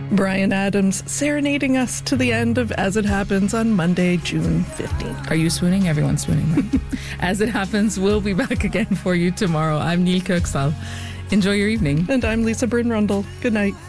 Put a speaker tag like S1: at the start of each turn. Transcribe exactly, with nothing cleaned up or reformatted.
S1: Bryan Adams serenading us to the end of As It Happens on Monday, June fifteenth.
S2: Are you swooning? Everyone's swooning, right? As It Happens, we'll be back again for you tomorrow. I'm Neil Kirksall. Enjoy your evening.
S1: And I'm Lisa Byrne-Rundle. Good night.